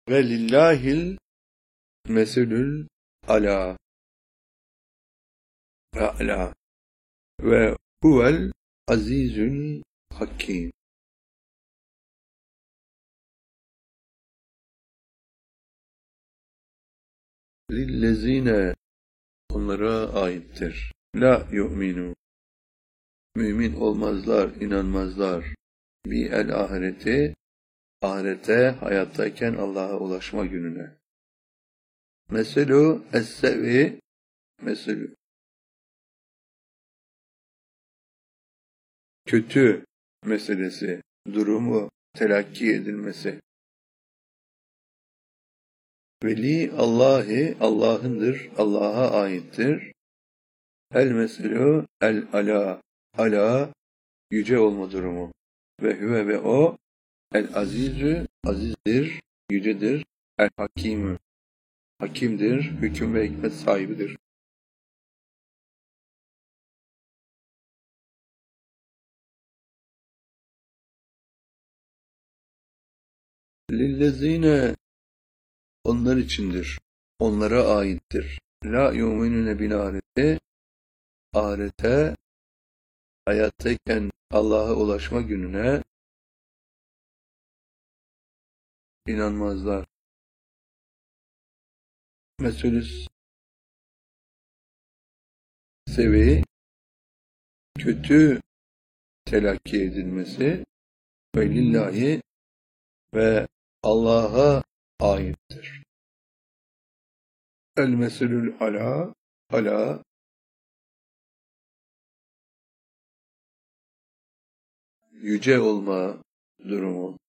Ve lillahil meselül ala ala ve huvel azizül hakim. Lillezine, onlara aittir. La yu'minu, mümin olmazlar, inanmazlar. Bi el ahireti, ahirete, hayattayken Allah'a ulaşma gününe. Meselu es-sevi, meselü kötü meselesi, durumu telakki edilmesi. Veli Allahi, Allah'ındır, Allah'a aittir. El meselü el ala, ala yüce olma durumu. Ve hüve ve o el azizü, azizdir, yücedir. El hakimü, hakimdir, hüküm ve hikmet sahibidir. Lillezine, onlar içindir, onlara aittir. La yu'minune bil ahireti, ahirete, hayattayken Allah'a ulaşma gününe inanmazlar. Meselüs sevi, kötü telakki edilmesi ve lillahi ve Allah'a aittir. El meselül ala, ala yüce olma durumu.